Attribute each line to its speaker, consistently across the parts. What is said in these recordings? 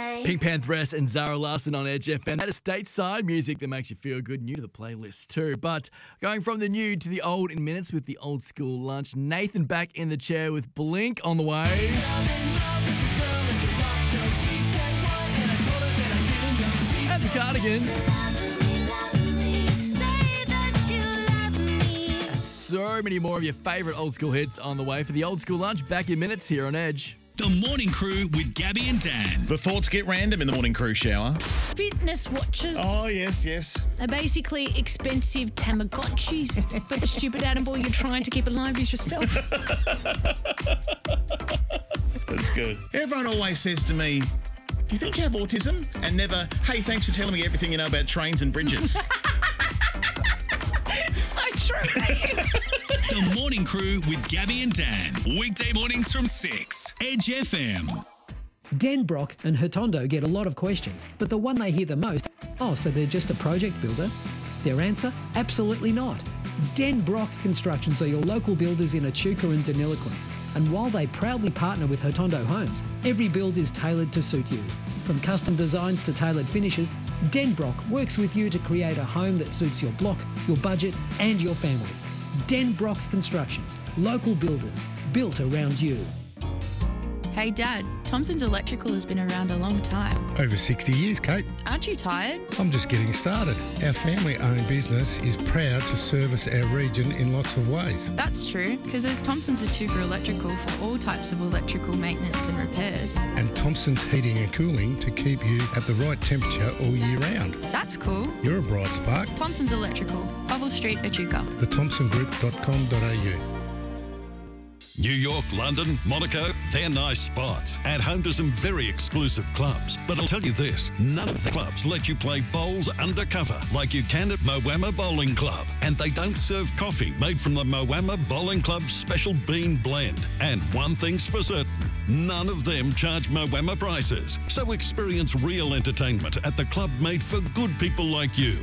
Speaker 1: Pink Pantheress and Zara Larson on Edge FM. That is stateside music that makes you feel good. New to the playlist too. But going from the new to the old in minutes with the old school lunch. Nathan back in the chair with Blink on the way. And the Cardigans. And so many more of your favourite old school hits on the way for the old school lunch. Back in minutes here on Edge.
Speaker 2: The Morning Crew with Gabby and Dan.
Speaker 3: The thoughts get random in the Morning Crew shower.
Speaker 4: Fitness watches.
Speaker 3: Oh, yes.
Speaker 4: They're basically expensive Tamagotchis, but the stupid animal you're trying to keep alive is yourself.
Speaker 3: That's good. Everyone always says to me, do you think you have autism? And never, hey, thanks for telling me everything you know about trains and bridges.
Speaker 4: So true, mate.
Speaker 2: The Morning Crew with Gabby and Dan. Weekday mornings from 6. Edge FM.
Speaker 5: Dan Brock and Hotondo get a lot of questions, but the one they hear the most, so they're just a project builder? Their answer, absolutely not. Dan Brock Constructions are your local builders in Echuca and Deniliquin. And while they proudly partner with Hotondo Homes, every build is tailored to suit you. From custom designs to tailored finishes, Dan Brock works with you to create a home that suits your block, your budget and your family. Dan Brock Constructions, local builders, built around you.
Speaker 6: Hey Dad, Thompson's Electrical has been around a long time.
Speaker 7: Over 60 years, Kate.
Speaker 6: Aren't you tired?
Speaker 7: I'm just getting started. Our family-owned business is proud to service our region in lots of ways.
Speaker 6: That's true, because there's Thompson's Echuca Electrical for all types of electrical maintenance and repairs.
Speaker 7: And Thompson's Heating and Cooling to keep you at the right temperature all year round.
Speaker 6: That's cool.
Speaker 7: You're a bright spark.
Speaker 6: Thompson's Electrical, Bubble Street, Echuca.
Speaker 7: thethompsongroup.com.au.
Speaker 8: New York, London, Monaco, they're nice spots. At home to some very exclusive clubs. But I'll tell you this, none of the clubs let you play bowls undercover like you can at Moama Bowling Club. And they don't serve coffee made from the Moama Bowling Club's special bean blend. And one thing's for certain, none of them charge Moama prices. So experience real entertainment at the club made for good people like you.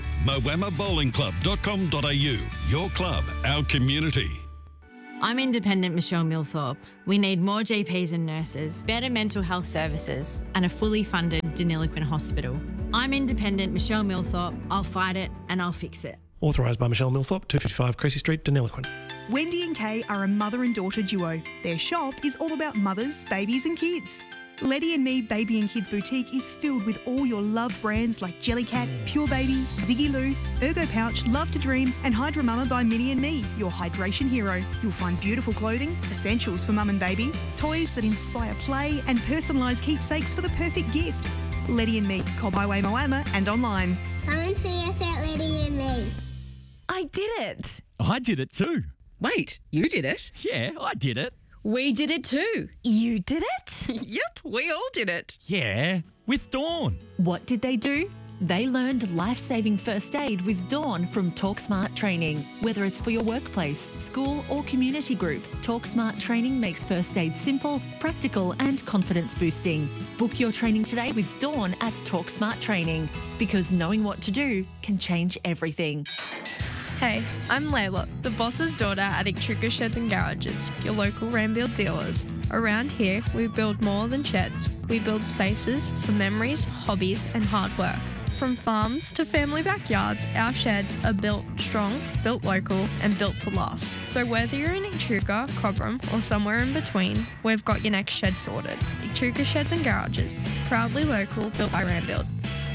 Speaker 8: MoamaBowlingClub.com.au. Your club, our community.
Speaker 9: I'm independent Michelle Milthorpe. We need more GPs and nurses, better mental health services, and a fully funded Deniliquin hospital. I'm independent Michelle Milthorpe. I'll fight it and I'll fix it.
Speaker 10: Authorised by Michelle Milthorpe, 255 Creasy Street, Deniliquin.
Speaker 11: Wendy and Kay are a mother and daughter duo. Their shop is all about mothers, babies and kids. Letty and Me Baby and Kids Boutique is filled with all your loved brands like Jellycat, Pure Baby, Ziggy Loo, Ergo Pouch, Love to Dream and Hydra Mama by Minnie and Me, your hydration hero. You'll find beautiful clothing, essentials for mum and baby, toys that inspire play and personalised keepsakes for the perfect gift. Letty and Me, Cobb Highway Moama and online.
Speaker 12: Come and see us at Letty and Me.
Speaker 13: I did it.
Speaker 1: I did it too.
Speaker 13: Wait, you did it?
Speaker 1: Yeah, I did it.
Speaker 13: We did it too.
Speaker 14: You did it?
Speaker 13: Yep, we all did it.
Speaker 1: Yeah, with Dawn.
Speaker 14: What did they do? They learned life-saving first aid with Dawn from TalkSmart Training. Whether it's for your workplace, school or community group, TalkSmart Training makes first aid simple, practical and confidence boosting. Book your training today with Dawn at TalkSmart Training, because knowing what to do can change everything.
Speaker 15: Hey, I'm Layla, the boss's daughter at Echuca Sheds and Garages, your local Rambuild dealers. Around here, we build more than sheds. We build spaces for memories, hobbies and hard work. From farms to family backyards, our sheds are built strong, built local and built to last. So whether you're in Echuca, Cobram or somewhere in between, we've got your next shed sorted. Echuca Sheds and Garages, proudly local, built by Rambuild.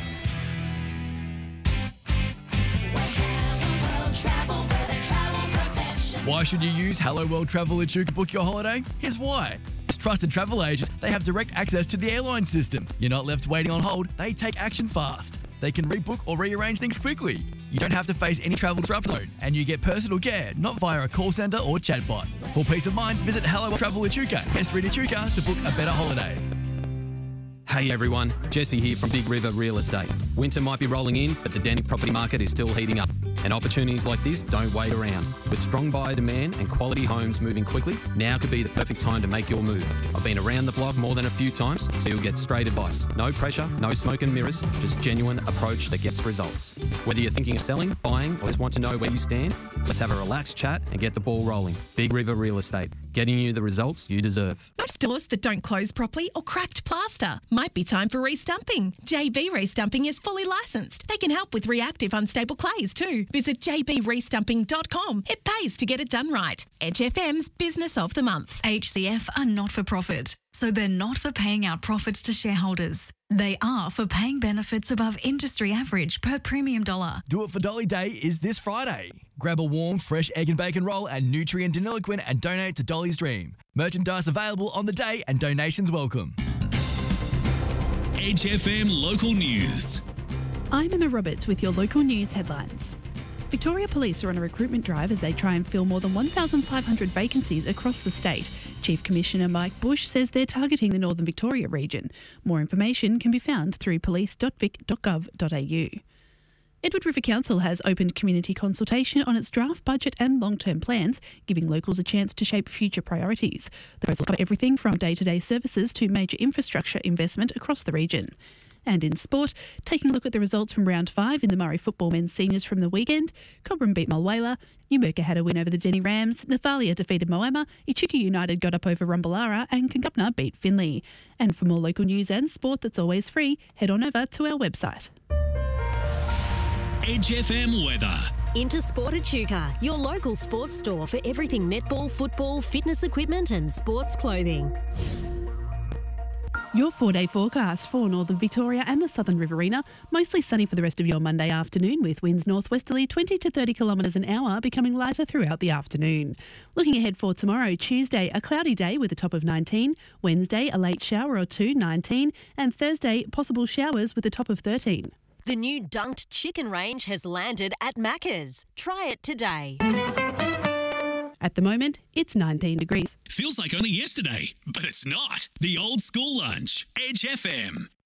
Speaker 1: Why should you use Hello World Travel Echuca to book your holiday? Here's why. As trusted travel agents, they have direct access to the airline system. You're not left waiting on hold, they take action fast. They can rebook or rearrange things quickly. You don't have to face any travel disruption, and you get personal care, not via a call centre or chatbot. For peace of mind, visit Hello World Travel Echuca, Hesperie Echuca to book a better holiday.
Speaker 16: Hey everyone, Jesse here from Big River Real Estate. Winter might be rolling in, but the Denny property market is still heating up. And opportunities like this don't wait around. With strong buyer demand and quality homes moving quickly, now could be the perfect time to make your move. I've been around the block more than a few times, so you'll get straight advice. No pressure, no smoke and mirrors, just genuine approach that gets results. Whether you're thinking of selling, buying, or just want to know where you stand, let's have a relaxed chat and get the ball rolling. Big River Real Estate. getting you the results you deserve.
Speaker 17: Most doors that don't close properly or cracked plaster. Might be time for restumping. JB Restumping is fully licensed. They can help with reactive unstable clays too. Visit jbrestumping.com. It pays to get it done right. Edge FM's Business of the Month.
Speaker 18: HCF are not for profit, so they're not for paying out profits to shareholders. They are for paying benefits above industry average per premium dollar.
Speaker 1: Do It for Dolly Day is this Friday. Grab a warm, fresh egg and bacon roll at Nutri and Deniliquin and donate to Dolly's Dream. Merchandise available on the day and donations welcome.
Speaker 2: Edge FM Local News.
Speaker 19: I'm Emma Roberts with your local news headlines. Victoria Police are on a recruitment drive as they try and fill more than 1,500 vacancies across the state. Chief Commissioner Mike Bush says they're targeting the Northern Victoria region. More information can be found through police.vic.gov.au. Edward River Council has opened community consultation on its draft budget and long-term plans, giving locals a chance to shape future priorities. The votes will cover everything from day-to-day services to major infrastructure investment across the region. And in sport, taking a look at the results from round 5 in the Murray Football Men's Seniors from the weekend, Cobram beat Mulwala, Numurkah had a win over the Denny Rams, Nathalia defeated Moama, Echuca United got up over Rumballara and Kungupna beat Finley. And for more local news and sport that's always free, head on over to our website.
Speaker 2: Edge FM weather.
Speaker 20: Intersport Echuca, your local sports store for everything netball, football, fitness equipment and sports clothing.
Speaker 19: Your 4-day forecast for Northern Victoria and the Southern Riverina. Mostly sunny for the rest of your Monday afternoon with winds northwesterly 20 to 30 kilometres an hour, becoming lighter throughout the afternoon. Looking ahead for tomorrow, Tuesday, a cloudy day with a top of 19. Wednesday, a late shower or two, 19. And Thursday, possible showers with a top of 13.
Speaker 20: The new Dunked Chicken range has landed at Macca's. Try it today.
Speaker 19: At the moment, it's 19 degrees.
Speaker 2: Feels like only yesterday, but it's not. The Old School Lunch. Edge FM.